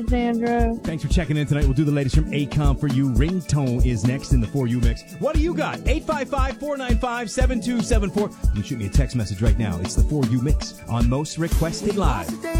Sandra. Thanks for checking in tonight. We'll do the latest from Akon for you. Ringtone is next in the For You mix. What do you got? 855-495-7274. You can shoot me a text message right now. It's the For You mix on Most Requested Live.